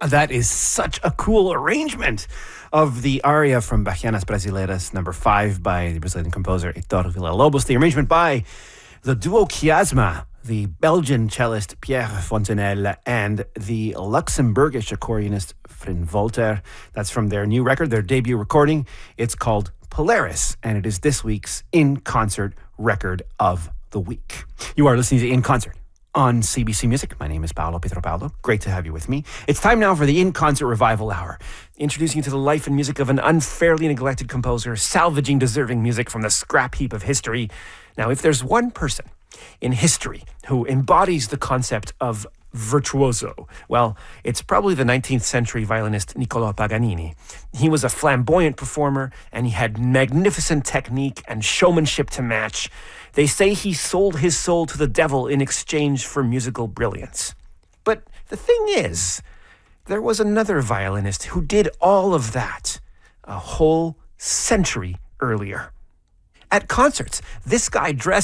That is such a cool arrangement of the aria from Bachianas Brasileiras number 5 by the Brazilian composer Heitor Villa-Lobos. The arrangement by the duo Chiasma, the Belgian cellist Pierre Fontenelle, and the Luxembourgish accordionist Frin Volter. That's from their new record, their debut recording. It's called Polaris, and it is this week's In Concert Record of the Week. You are listening to In Concert on CBC Music. My name is Paolo Pietropaldo. Great to have you with me. It's time now for the In Concert Revival Hour, introducing you to the life and music of an unfairly neglected composer, salvaging deserving music from the scrap heap of history. Now, if there's one person in history who embodies the concept of virtuoso, well, it's probably the 19th century violinist Niccolò Paganini. He was a flamboyant performer, and he had magnificent technique and showmanship to match. They say he sold his soul to the devil in exchange for musical brilliance. But the thing is, there was another violinist who did all of that a whole century earlier. At concerts, this guy dressed